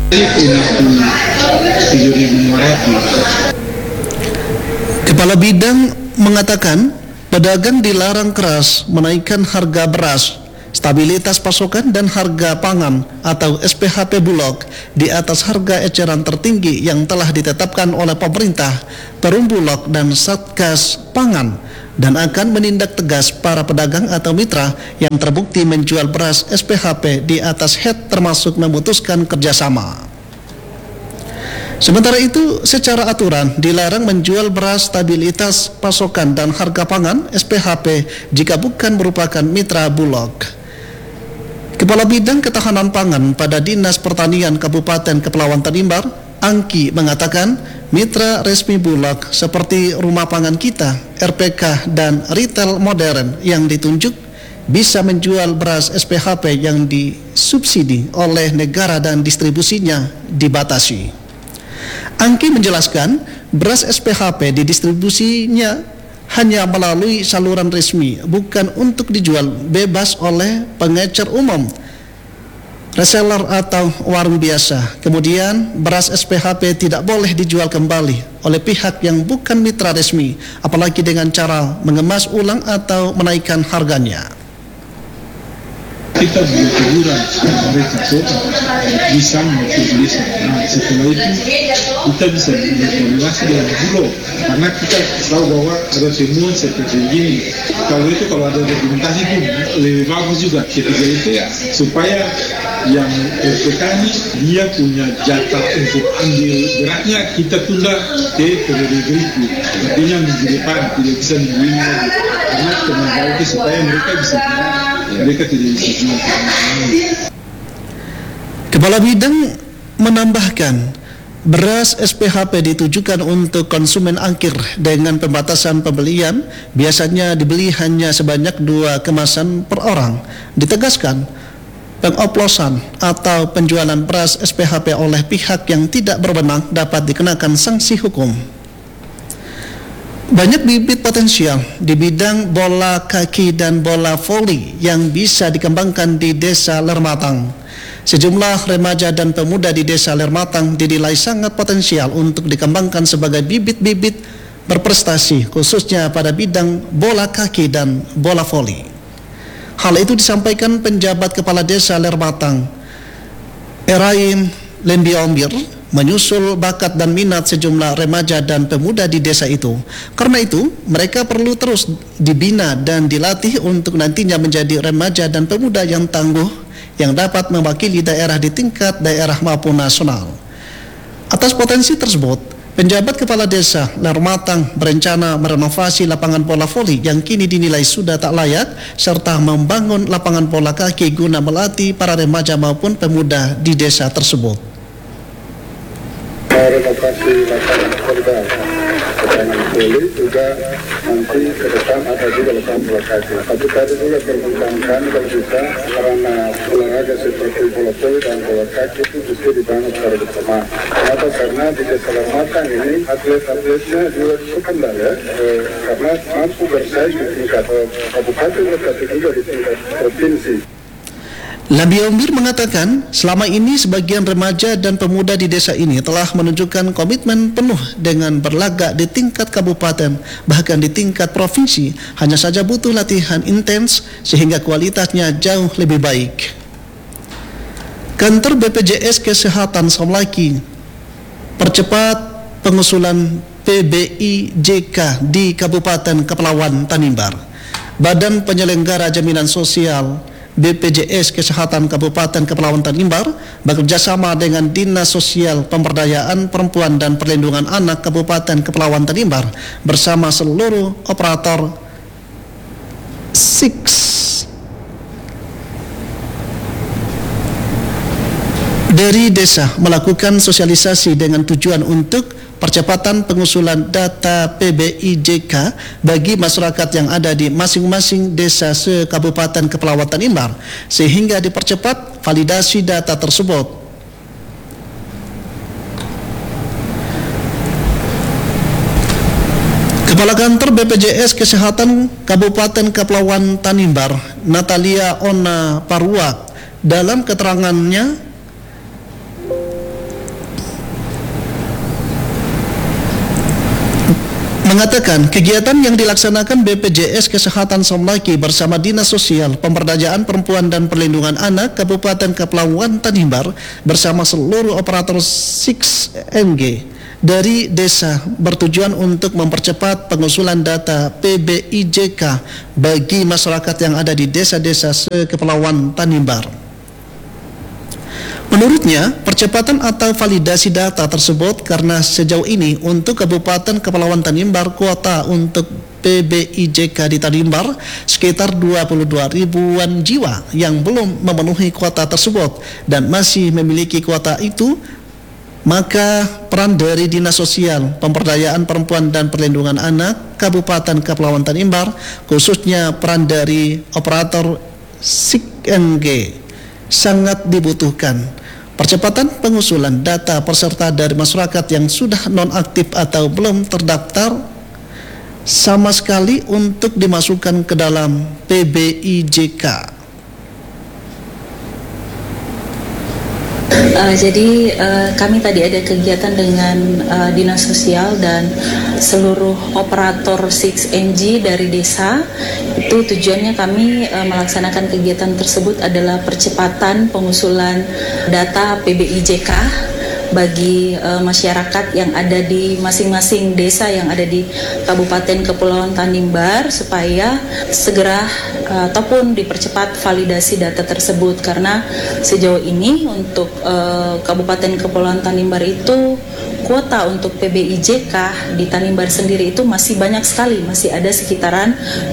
Kepala Bidang mengatakan pedagang dilarang keras menaikkan harga beras, stabilitas pasokan dan harga pangan atau SPHP Bulog di atas harga eceran tertinggi yang telah ditetapkan oleh pemerintah, Perum Bulog dan Satgas Pangan, dan akan menindak tegas para pedagang atau mitra yang terbukti menjual beras SPHP di atas head termasuk memutuskan kerjasama. Sementara itu, secara aturan dilarang menjual beras stabilitas pasokan dan harga pangan SPHP jika bukan merupakan mitra Bulog. Kepala Bidang Ketahanan Pangan pada Dinas Pertanian Kabupaten Kepulauan Tanimbar, Angki, mengatakan mitra resmi Bulog seperti Rumah Pangan Kita, RPK, dan retail modern yang ditunjuk bisa menjual beras SPHP yang disubsidi oleh negara dan distribusinya dibatasi. Angki menjelaskan beras SPHP didistribusinya hanya melalui saluran resmi, bukan untuk dijual bebas oleh pengecer umum, reseller atau warung biasa. Kemudian beras SPHP tidak boleh dijual kembali oleh pihak yang bukan mitra resmi, apalagi dengan cara mengemas ulang atau menaikkan harganya. Kita berteguran mereka tuh bisa mengutilisa. Nah, setelah itu kita bisa berkoordinasi dengan Bulog, karena kita tahu bahwa ada semua seperti ini. Kalau ada dokumentasi itu lebih bagus juga ketika itu, supaya yang berpetani dia punya jatah untuk ambil beratnya, kita tunda ke periode berikut. Artinya minggu depan tidak bisa minggu ini lagi, karena teman-teman supaya mereka bisa mereka tidak bisa jual. Kepala Bidang menambahkan beras SPHP ditujukan untuk konsumen akhir dengan pembatasan pembelian, biasanya dibeli hanya sebanyak 2 kemasan per orang. Ditegaskan pengoplosan atau penjualan beras SPHP oleh pihak yang tidak berwenang dapat dikenakan sanksi hukum. Banyak bibit potensial di bidang bola kaki dan bola voli yang bisa dikembangkan di Desa Lermatang. Sejumlah remaja dan pemuda di Desa Lermatang dinilai sangat potensial untuk dikembangkan sebagai bibit-bibit berprestasi, khususnya pada bidang bola kaki dan bola voli. Hal itu disampaikan penjabat Kepala Desa Lermatang, Erain Lembiombir, menyusul bakat dan minat sejumlah remaja dan pemuda di desa itu. Karena itu, mereka perlu terus dibina dan dilatih untuk nantinya menjadi remaja dan pemuda yang tangguh, yang dapat mewakili daerah di tingkat daerah maupun nasional. Atas potensi tersebut, penjabat Kepala Desa Lermatang berencana merenovasi lapangan bola voli yang kini dinilai sudah tak layak, serta membangun lapangan bola kaki guna melatih para remaja maupun pemuda di desa tersebut. Renovasi lapangan korban lapangan voli juga nanti ke depan ada juga lapangan bola kaki. Tapi tadi juga perbincangkan kalau bisa karena olahraga seperti bola voli dan bola kaki itu bisa dibangun secara bersama. Kenapa? Karena di Desa Lermatang ini atlet-atletnya juga cukup handal ya, karena mampu bersaing di tingkat kabupaten tapi juga di tingkat provinsi. Lembiombir mengatakan selama ini sebagian remaja dan pemuda di desa ini telah menunjukkan komitmen penuh dengan berlagak di tingkat kabupaten, bahkan di tingkat provinsi, hanya saja butuh latihan intens sehingga kualitasnya jauh lebih baik. Kantor BPJS Kesehatan Somlaki percepat pengusulan PBIJK di Kabupaten Kepulauan Tanimbar. Badan Penyelenggara Jaminan Sosial BPJS Kesehatan Kabupaten Kepulauan Tanimbar bekerjasama dengan Dinas Sosial Pemberdayaan Perempuan dan Perlindungan Anak Kabupaten Kepulauan Tanimbar bersama seluruh operator SIX dari desa melakukan sosialisasi dengan tujuan untuk percepatan pengusulan data PBIJK bagi masyarakat yang ada di masing-masing desa se-Kabupaten Kepulauan Tanimbar, sehingga dipercepat validasi data tersebut. Kepala Kantor BPJS Kesehatan Kabupaten Kepulauan Tanimbar, Natalia Ona Paruak, dalam keterangannya mengatakan kegiatan yang dilaksanakan BPJS Kesehatan Somlaki bersama Dinas Sosial, Pemberdayaan Perempuan dan Perlindungan Anak Kabupaten Kepulauan Tanimbar bersama seluruh operator 6NG dari desa bertujuan untuk mempercepat pengusulan data PBIJK bagi masyarakat yang ada di desa-desa se-Kepulauan Tanimbar. Menurutnya, percepatan atau validasi data tersebut karena sejauh ini untuk Kabupaten Kepulauan Tanimbar kuota untuk PBIJK di Tanimbar sekitar 22 ribuan jiwa yang belum memenuhi kuota tersebut dan masih memiliki kuota itu, maka peran dari Dinas Sosial, Pemberdayaan Perempuan dan Perlindungan Anak Kabupaten Kepulauan Tanimbar, khususnya peran dari operator SIKNG sangat dibutuhkan. Percepatan pengusulan data peserta dari masyarakat yang sudah nonaktif atau belum terdaftar sama sekali untuk dimasukkan ke dalam PBIJK. Jadi kami tadi ada kegiatan dengan Dinas Sosial dan seluruh operator 6NG dari desa. Itu tujuannya kami melaksanakan kegiatan tersebut adalah percepatan pengusulan data PBIJK bagi masyarakat yang ada di masing-masing desa yang ada di Kabupaten Kepulauan Tanimbar supaya segera ataupun dipercepat validasi data tersebut, karena sejauh ini untuk Kabupaten Kepulauan Tanimbar itu kuota untuk PBIJK di Tanimbar sendiri itu masih banyak sekali, masih ada sekitaran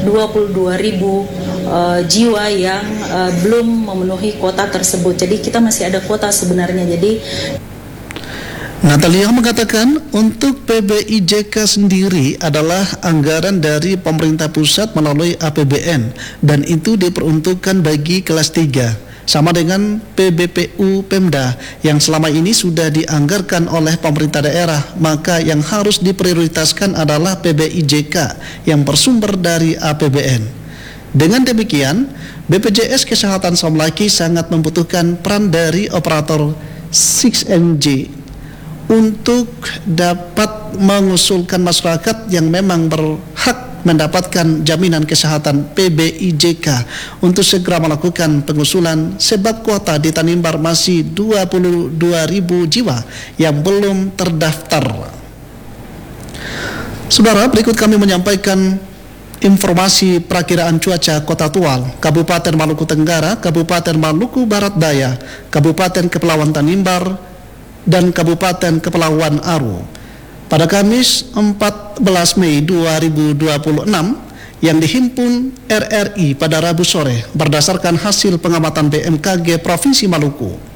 22.000 jiwa yang belum memenuhi kuota tersebut. Jadi kita masih ada kuota sebenarnya. Jadi Natalia mengatakan untuk PBIJK sendiri adalah anggaran dari pemerintah pusat melalui APBN dan itu diperuntukkan bagi kelas 3 sama dengan PBPU Pemda yang selama ini sudah dianggarkan oleh pemerintah daerah, maka yang harus diprioritaskan adalah PBIJK yang bersumber dari APBN. Dengan demikian, BPJS Kesehatan Somlaki sangat membutuhkan peran dari operator 6NG untuk dapat mengusulkan masyarakat yang memang berhak mendapatkan jaminan kesehatan PBIJK untuk segera melakukan pengusulan, sebab kuota di Tanimbar masih 22.000 jiwa yang belum terdaftar. Saudara, berikut kami menyampaikan informasi perakiraan cuaca Kota Tual, Kabupaten Maluku Tenggara, Kabupaten Maluku Barat Daya, Kabupaten Kepulauan Tanimbar, dan Kabupaten Kepulauan Aru pada Kamis 14 Mei 2026 yang dihimpun RRI pada Rabu sore berdasarkan hasil pengamatan BMKG Provinsi Maluku.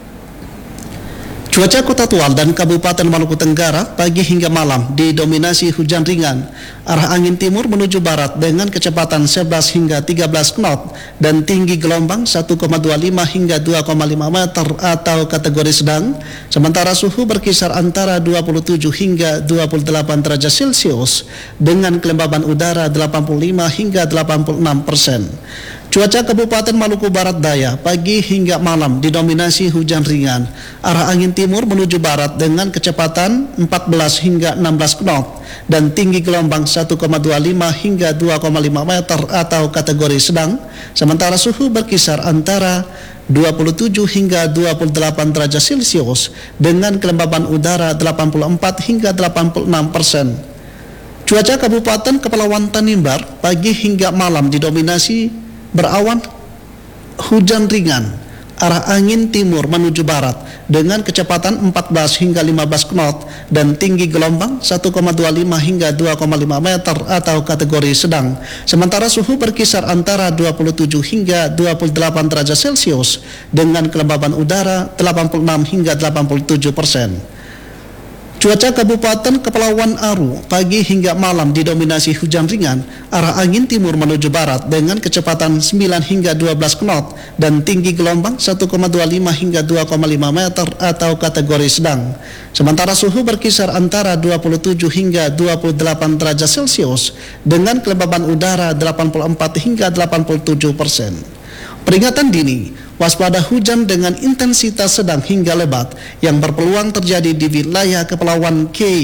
Cuaca Kota Tual dan Kabupaten Maluku Tenggara pagi hingga malam didominasi hujan ringan, arah angin timur menuju barat dengan kecepatan 11 hingga 13 knot dan tinggi gelombang 1,25 hingga 2,5 meter atau kategori sedang, sementara suhu berkisar antara 27 hingga 28 derajat Celcius dengan kelembaban udara 85 hingga 86%. Cuaca Kabupaten Maluku Barat Daya pagi hingga malam didominasi hujan ringan, arah angin timur menuju barat dengan kecepatan 14 hingga 16 knot dan tinggi gelombang 1,25 hingga 2,5 meter atau kategori sedang, sementara suhu berkisar antara 27 hingga 28 derajat Celcius dengan kelembaban udara 84 hingga 86%. Cuaca Kabupaten Kepulauan Tanimbar pagi hingga malam didominasi berawan hujan ringan, arah angin timur menuju barat dengan kecepatan 14 hingga 15 knot dan tinggi gelombang 1,25 hingga 2,5 meter atau kategori sedang, sementara suhu berkisar antara 27 hingga 28 derajat Celcius dengan kelembaban udara 86 hingga 87%. Cuaca Kabupaten Kepulauan Aru pagi hingga malam didominasi hujan ringan, arah angin timur menuju barat dengan kecepatan 9 hingga 12 knot dan tinggi gelombang 1,25 hingga 2,5 meter atau kategori sedang. Sementara suhu berkisar antara 27 hingga 28 derajat Celcius dengan kelembaban udara 84 hingga 87%. Peringatan dini, waspada hujan dengan intensitas sedang hingga lebat yang berpeluang terjadi di wilayah Kepulauan K,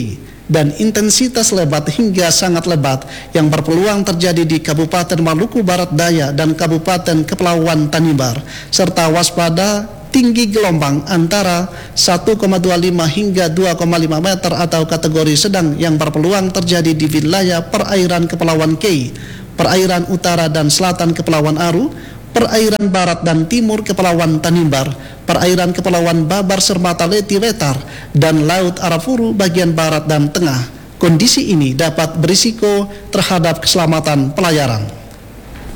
dan intensitas lebat hingga sangat lebat yang berpeluang terjadi di Kabupaten Maluku Barat Daya dan Kabupaten Kepulauan Tanimbar, serta waspada tinggi gelombang antara 1,25 hingga 2,5 meter atau kategori sedang yang berpeluang terjadi di wilayah perairan Kepulauan Kei, perairan utara dan selatan Kepulauan Aru, perairan barat dan timur Kepulauan Tanimbar, perairan Kepulauan Babar Sermata Leti Wetar, dan Laut Arafuru bagian barat dan tengah. Kondisi ini dapat berisiko terhadap keselamatan pelayaran.